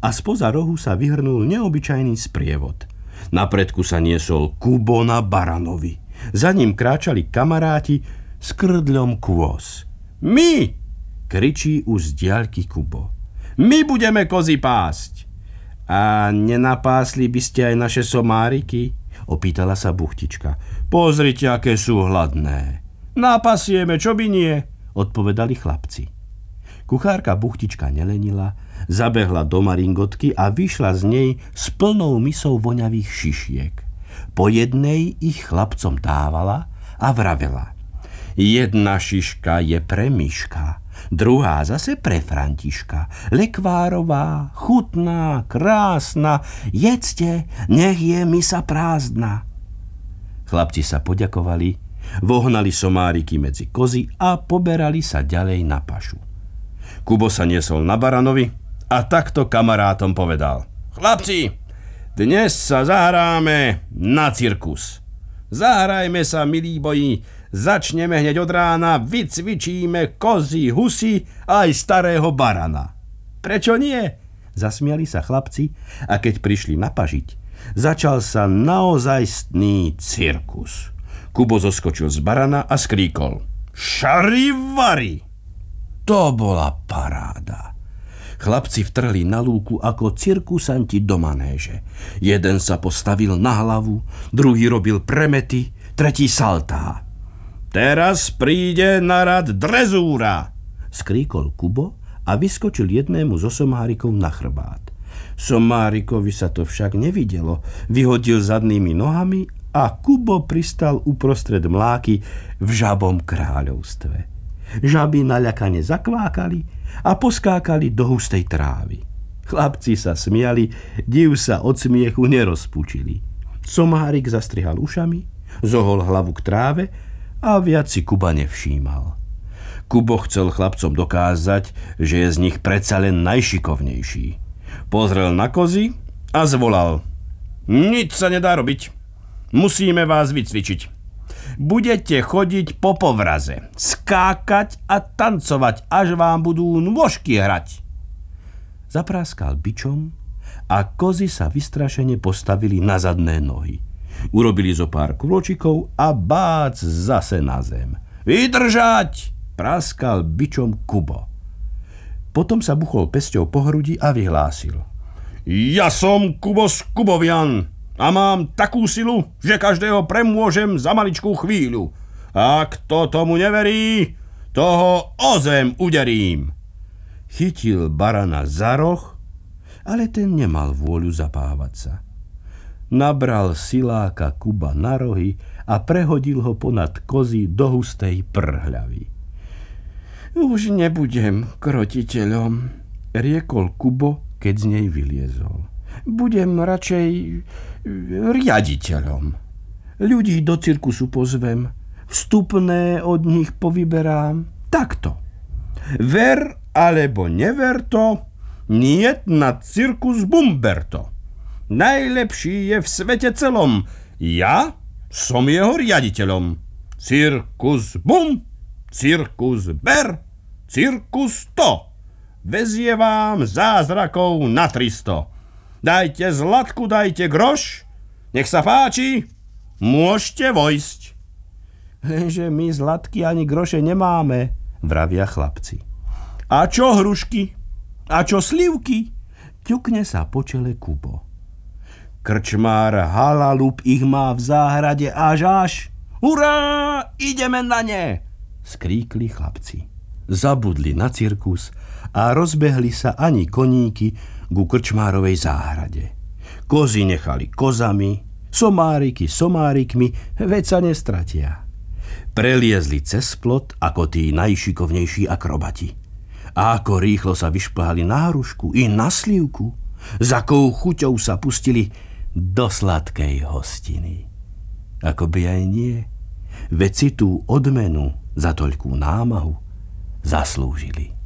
a spoza rohu sa vyhrnul neobyčajný sprievod. Na predku sa niesol Kubo na baranovi. Za ním kráčali kamaráti s krdľom kôz. My! Kričí už z diaľky Kubo. My budeme kozy pásť. A nenapásli by ste aj naše somáriky? Opýtala sa Buchtička. Pozrite, aké sú hladné. Napasieme, čo by nie? Odpovedali chlapci. Kuchárka Buchtička nelenila, zabehla do maringotky a vyšla z nej s plnou misou voňavých šišiek. Po jednej ich chlapcom dávala a vravela. Jedna šiška je pre Miška, druhá zase pre Františka. Lekvárová, chutná, krásna, jedzte, nech je misa prázdna. Chlapci sa poďakovali, vohnali somáriky medzi kozy a poberali sa ďalej na pašu. Kubo sa niesol na baranovi a takto kamarátom povedal. Chlapci, dnes sa zahráme na cirkus. Zahrajme sa, milí boji, začneme hneď od rána, vycvičíme kozy, husy a aj starého barana. Prečo nie? Zasmiali sa chlapci a keď prišli napažiť, začal sa naozajstný cirkus. Kubo zoskočil z barana a skríkol. Šarivari! To bola paráda. Chlapci vtrhli na lúku ako cirkusanti do manéže. Jeden sa postavil na hlavu, druhý robil premety, tretí saltá. Teraz príde na rad drezúra, skríkol Kubo a vyskočil jednému zo somárikov na chrbát. Somárikovi sa to však nevidelo, vyhodil zadnými nohami a Kubo pristal uprostred mláky v žabom kráľovstve. Žaby naľakane zakvákali a poskákali do hustej trávy. Chlapci sa smiali, div sa od smiechu nerozpučili. Somárik zastrihal ušami, zohol hlavu k tráve a viac si Kuba nevšímal. Kubo chcel chlapcom dokázať, že je z nich predsa len najšikovnejší. Pozrel na kozy a zvolal. Nič sa nedá robiť. Musíme vás vycvičiť. Budete chodiť po povraze, skákať a tancovať, až vám budú nôžky hrať. Zapráskal bičom a kozy sa vystrašene postavili na zadné nohy. Urobili zo pár krôčikov a bác zase na zem. Vydržať! Práskal bičom Kubo. Potom sa buchol pesťou po hrudi a vyhlásil. Ja som Kubo z Kubovian a mám takú silu, že každého premôžem za maličkú chvíľu. A kto tomu neverí, toho o zem uderím. Chytil barana za roh, ale ten nemal vôľu zapávať sa. Nabral siláka Kuba na rohy a prehodil ho ponad kozy do hustej prhľavy. Už nebudem krotiteľom, riekol Kubo, keď z nej vyliezol. Budem radšej riaditeľom. Ľudí do cirkusu pozvem, vstupné od nich povyberám. Takto. Ver alebo never to, niet na cirkus Bumberto. Najlepší je v svete celom. Ja som jeho riaditeľom. Cirkus Bum, cirkus Ber, cirkus to. Vezie vám zázrakov na 300. Dajte zlatku, dajte groš, nech sa páči, môžete vojsť. Lenže my zlatky ani groše nemáme, vravia chlapci. A čo hrušky? A čo slivky? Ťukne sa po čele Kubo. Krčmár Halalup ich má v záhrade až. Hurá, ideme na ne! Skríkli chlapci. Zabudli na cirkus a rozbehli sa ani koníky ku krčmárovej záhrade. Kozy nechali kozami, somáriky somárikmi, veď sa nestratia. Preliezli cez plot ako tí najšikovnejší akrobati. A ako rýchlo sa vyšplhali na hrušku i na slivku, za akou chuťou sa pustili do sladkej hostiny. Akoby aj nie, veď si tú odmenu za toľkú námahu zaslúžili.